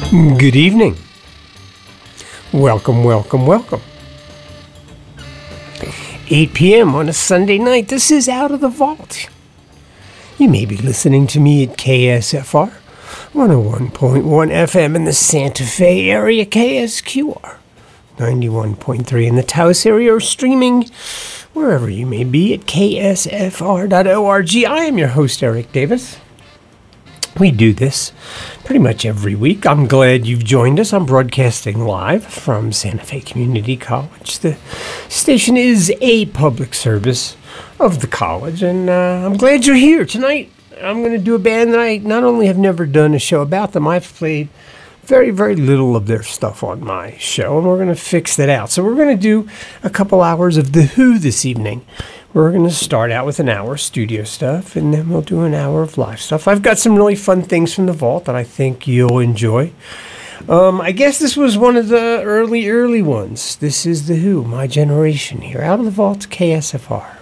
Good evening. Welcome. 8 p.m. on a Sunday night. This is Out of the Vault. You may be listening to me at KSFR 101.1 FM in the Santa Fe area, KSQR 91.3 in the Taos area, or streaming wherever you may be at ksfr.org. I am your host, Eric Davis. We do this pretty much every week. I'm glad you've joined us. I'm broadcasting live from Santa Fe Community College. The station is a public service of the college, and I'm glad you're here. Tonight, I'm going to do a band that I not only have never done a show about them, I've played very, very little of their stuff on my show, and we're going to fix that out. So we're going to do a couple hours of The Who this evening. We're going to start out with an hour studio stuff, and then we'll do an hour of live stuff. I've got some really fun things from the vault that I think you'll enjoy. I guess this was one of the early ones. This is The Who, My Generation, here out of the vault, KSFR.